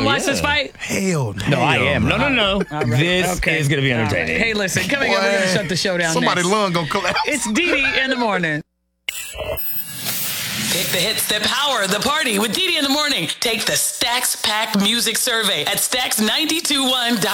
watch this fight? Hell no. No, I am. No. All right. This Okay. is going to be All right. entertaining. Hey, listen, coming up, we're going to shut the show down Somebody's next. lung gonna collapse. It's Dee in the morning. Pick the hits that power the party with Didi in the morning. Take the Stacks Pack Music Survey at Stacks921.com.